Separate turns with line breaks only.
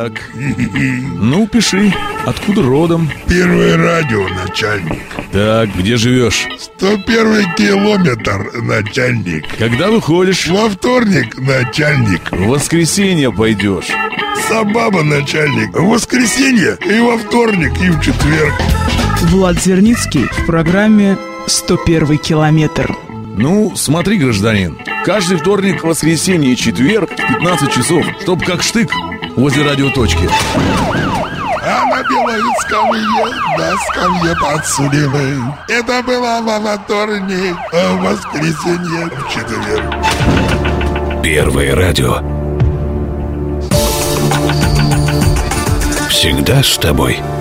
Так, ну пиши, откуда родом?
Первое радио, начальник.
Так, где живешь?
101 километр, начальник.
Когда выходишь?
Во вторник, начальник.
В воскресенье пойдешь.
Собаба, начальник. В воскресенье и во вторник, и в четверг.
Влад Зерницкий в программе «101 километр».
Ну, смотри, гражданин, каждый вторник, воскресенье и четверг в 15 часов, чтоб как штык возле радиоточки.
А на белой скамье, на скамье подсудимый. Это было во вторник, а в воскресенье в четверг.
Первое радио. Всегда с тобой.